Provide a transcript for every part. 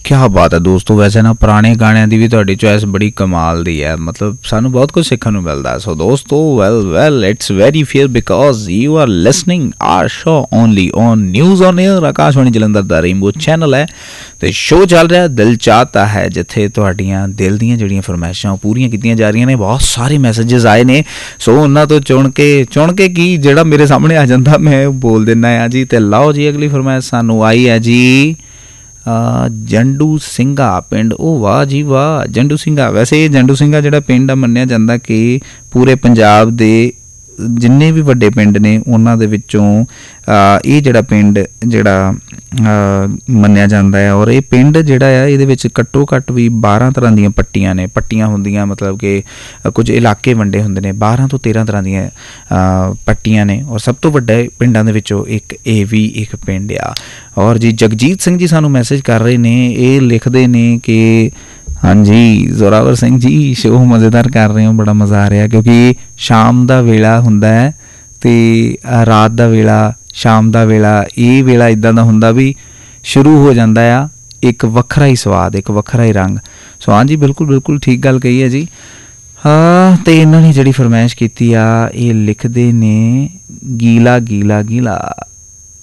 क्या बात है दोस्तों। वैसे ना पुराने गाणिਆਂ ਦੀ ਵੀ ਤੁਹਾਡੀ ਚੋਇਸ ਬੜੀ ਕਮਾਲ ਦੀ ਹੈ, ਮਤਲਬ ਸਾਨੂੰ ਬਹੁਤ ਕੁਝ ਸਿੱਖਣ ਨੂੰ ਮਿਲਦਾ। ਸੋ ਦੋਸਤੋ well it's very fair because you are listening R show only on news on air. Akashvani Jalandhar the rainbow channel ਹੈ ਅਤੇ ਸ਼ੋਅ ਚੱਲ ਰਿਹਾ ਦਿਲ ਚਾਹਤਾ ਹੈ, ਜਿੱਥੇ ਤੁਹਾਡੀਆਂ ਦਿਲ ਦੀਆਂ ਜਿਹੜੀਆਂ ਫਰਮਾਇਸ਼ਾਂ ਉਹ ਪੂਰੀਆਂ ਕੀਤੀਆਂ ਜਾ ਰਹੀਆਂ ਨੇ। ਬਹੁਤ ਸਾਰੇ ਮੈਸੇਜਸ ਆਏ ਨੇ, ਸੋ ਉਹਨਾਂ ਤੋਂ ਚੁਣ ਕੇ ਕੀ ਜਿਹੜਾ ਮੇਰੇ ਸਾਹਮਣੇ ਆ ਜਾਂਦਾ ਮੈਂ ਬੋਲ ਦਿੰਦਾ ਆ ਜੀ। ਅਤੇ ਲਓ ਜੀ ਅਗਲੀ ਫਰਮਾਇਸ਼ ਸਾਨੂੰ ਆਈ ਹੈ ਜੀ ਜੰਡੂ ਸਿੰਘਾ ਪਿੰਡ। ਉਹ ਵਾਹ ਜੀ ਵਾਹ, ਜੰਡੂ ਸਿੰਘਾ। ਵੈਸੇ ਇਹ ਜੰਡੂ ਸਿੰਘਾ ਜਿਹੜਾ ਪਿੰਡ ਆ ਮੰਨਿਆ ਜਾਂਦਾ ਕਿ ਪੂਰੇ ਪੰਜਾਬ ਦੇ ਜਿੰਨੇ ਵੀ ਵੱਡੇ ਪਿੰਡ ਨੇ ਉਹਨਾਂ ਦੇ ਵਿੱਚੋਂ ਇਹ ਜਿਹੜਾ ਪਿੰਡ ਜਿਹੜਾ ਮੰਨਿਆ ਜਾਂਦਾ ਹੈ। ਔਰ ਇਹ ਪਿੰਡ ਜਿਹੜਾ ਆ ਇਹਦੇ ਵਿੱਚ ਘੱਟੋ ਘੱਟ ਵੀ 12 ਤਰ੍ਹਾਂ ਦੀਆਂ ਪੱਟੀਆਂ ਹੁੰਦੀਆਂ, ਮਤਲਬ ਕਿ ਕੁਝ ਇਲਾਕੇ ਵੰਡੇ ਹੁੰਦੇ ਨੇ। 12 ਤੋਂ 13 ਤਰ੍ਹਾਂ ਦੀਆਂ ਪੱਟੀਆਂ ਨੇ ਔਰ ਸਭ ਤੋਂ ਵੱਡੇ ਪਿੰਡਾਂ ਦੇ ਵਿੱਚੋਂ ਇਹ ਵੀ ਇੱਕ ਪਿੰਡ ਆ। ਔਰ ਜੀ ਜਗਜੀਤ ਸਿੰਘ ਜੀ ਸਾਨੂੰ ਮੈਸੇਜ ਕਰ ਰਹੇ ਨੇ, ਇਹ ਲਿਖਦੇ ਨੇ ਕਿ ਹਾਂਜੀ ਜ਼ੋਰਾਵਰ ਸਿੰਘ ਜੀ ਸ਼ੋਅ ਮਜ਼ੇਦਾਰ ਕਰ ਰਹੇ ਹੋ, ਬੜਾ ਮਜ਼ਾ ਆ ਰਿਹਾ ਕਿਉਂਕਿ ਸ਼ਾਮ ਦਾ ਵੇਲਾ ਹੁੰਦਾ ਹੈ ਅਤੇ ਰਾਤ ਦਾ ਵੇਲਾ, ਸ਼ਾਮ ਦਾ ਵੇਲਾ, ਇਹ ਵੇਲਾ ਇੱਦਾਂ ਦਾ ਹੁੰਦਾ ਵੀ ਸ਼ੁਰੂ ਹੋ ਜਾਂਦਾ ਆ ਇੱਕ ਵੱਖਰਾ ਹੀ ਸਵਾਦ, ਇੱਕ ਵੱਖਰਾ ਹੀ ਰੰਗ। ਸੋ ਹਾਂਜੀ ਬਿਲਕੁਲ ਠੀਕ ਗੱਲ ਕਹੀ ਹੈ ਜੀ। ਹਾਂ ਅਤੇ ਇਹਨਾਂ ਨੇ ਜਿਹੜੀ ਫਰਮਾਇਸ਼ ਕੀਤੀ ਆ ਇਹ ਲਿਖਦੇ ਨੇ ਗੀਲਾ ਗੀਲਾ ਗੀਲਾ।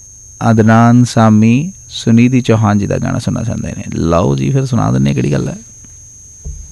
ਅਦਨਾਨ ਸਾਮੀ ਸੁਨੀਧੀ ਚੌਹਾਨ ਜੀ ਦਾ ਗਾਣਾ ਸੁਣਨਾ ਚਾਹੁੰਦੇ ਨੇ। ਲਓ ਜੀ ਫਿਰ ਸੁਣਾ ਦਿੰਦੇ ਕਿਹੜੀ ਗੱਲ ਹੈ।